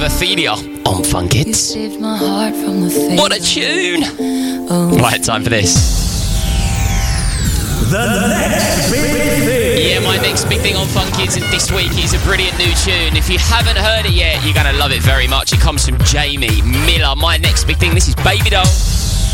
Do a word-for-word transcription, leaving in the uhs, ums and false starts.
Athenia on Fun Kids. What a tune! Right, time for this. The next big thing. Yeah, my next big thing on Fun Kids this week is a brilliant new tune. If you haven't heard it yet, you're going to love it very much. It comes from Jamie Miller. My next big thing, this is Baby Doll.